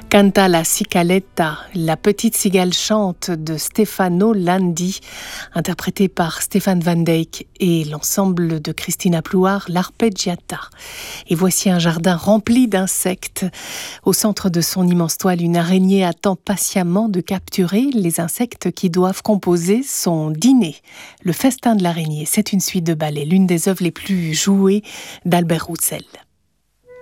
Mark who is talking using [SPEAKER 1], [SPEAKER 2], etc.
[SPEAKER 1] Canta la cicaletta, la petite cigale chante de Stefano Landi, interprété par Stéphane Van Dyck et l'ensemble de Christina Plouard, l'Arpeggiata. Et voici un jardin rempli d'insectes. Au centre de son immense toile, une araignée attend patiemment de capturer les insectes qui doivent composer son dîner. Le festin de l'araignée, c'est une suite de ballets, l'une des œuvres les plus jouées d'Albert Roussel.